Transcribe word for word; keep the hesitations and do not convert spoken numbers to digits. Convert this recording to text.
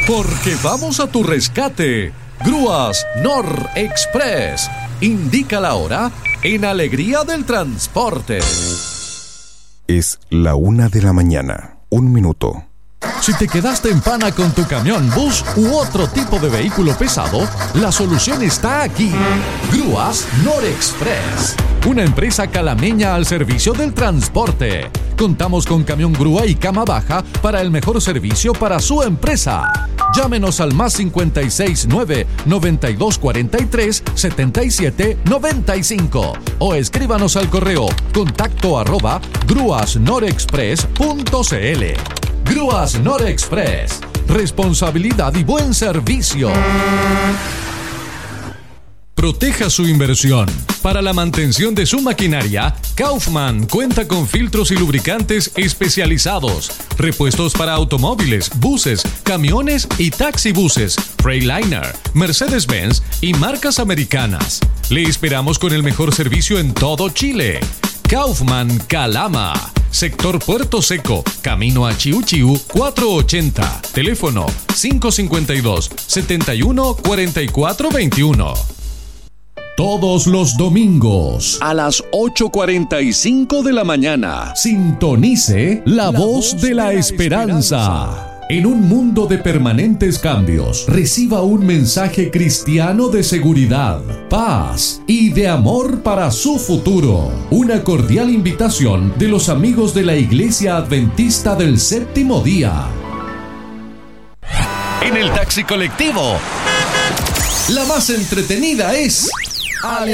Porque vamos a tu rescate. Grúas Nor Express. Indica la hora en Alegría del Transporte. Es la una de la mañana. Un minuto. Si te quedaste en pana con tu camión, bus u otro tipo de vehículo pesado, la solución está aquí. Grúas Nor Express. Una empresa calameña al servicio del transporte. Contamos con camión grúa y cama baja para el mejor servicio para su empresa. Llámenos al más cincuenta y seis nueve, noventa y dos cuarenta y tres, setenta y siete noventa y cinco o escríbanos al correo contacto arroba grúasnorexpress punto cl. Grúas Nor Express. Responsabilidad y buen servicio. Proteja su inversión. Para la mantención de su maquinaria, Kaufman cuenta con filtros y lubricantes especializados, repuestos para automóviles, buses, camiones y taxibuses, Freightliner, Mercedes-Benz y marcas americanas. Le esperamos con el mejor servicio en todo Chile. Kaufman Calama, sector Puerto Seco, camino a Chiu Chiu cuatrocientos ochenta, teléfono cinco cinco dos, siete uno cuatro cuatro dos uno. Todos los domingos a las ocho cuarenta y cinco de la mañana, sintonice La, la Voz, voz de la, de la esperanza. esperanza. En un mundo de permanentes cambios, reciba un mensaje cristiano de seguridad, paz y de amor para su futuro. Una cordial invitación de los amigos de la Iglesia Adventista del Séptimo Día. En el taxi colectivo, la más entretenida es...